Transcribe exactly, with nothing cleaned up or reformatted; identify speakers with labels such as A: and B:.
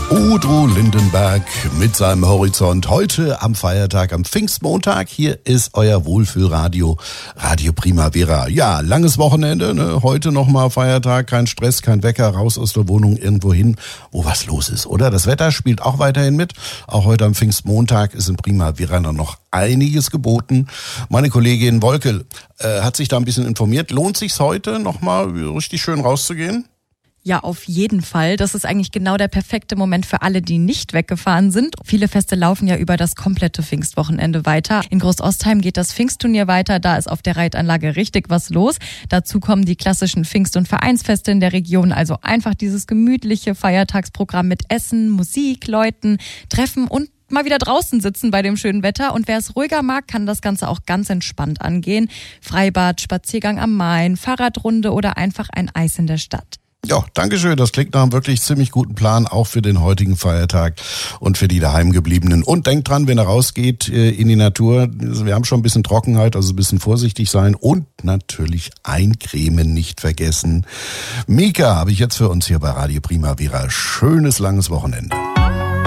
A: Udo Lindenberg mit seinem Horizont heute am Feiertag, am Pfingstmontag. Hier ist euer Wohlfühlradio, Radio Primavera. Ja, langes Wochenende, ne? Heute nochmal Feiertag, kein Stress, kein Wecker, raus aus der Wohnung irgendwo hin, wo was los ist, oder? Das Wetter spielt auch weiterhin mit. Auch heute am Pfingstmontag ist in Primavera noch einiges geboten. Meine Kollegin Wolke äh, hat sich da ein bisschen informiert. Lohnt sich's heute nochmal richtig schön rauszugehen?
B: Ja, auf jeden Fall. Das ist eigentlich genau der perfekte Moment für alle, die nicht weggefahren sind. Viele Feste laufen ja über das komplette Pfingstwochenende weiter. In Großostheim geht das Pfingstturnier weiter. Da ist auf der Reitanlage richtig was los. Dazu kommen die klassischen Pfingst- und Vereinsfeste in der Region. Also einfach dieses gemütliche Feiertagsprogramm mit Essen, Musik, Leuten, Treffen und mal wieder draußen sitzen bei dem schönen Wetter. Und wer es ruhiger mag, kann das Ganze auch ganz entspannt angehen. Freibad, Spaziergang am Main, Fahrradrunde oder einfach ein Eis in der Stadt.
A: Ja, danke schön. Das klingt nach einem wirklich ziemlich guten Plan, auch für den heutigen Feiertag und für die daheimgebliebenen. Und denkt dran, wenn ihr rausgeht in die Natur, wir haben schon ein bisschen Trockenheit, also ein bisschen vorsichtig sein und natürlich eincremen nicht vergessen. Mika habe ich jetzt für uns hier bei Radio Primavera. Schönes langes Wochenende.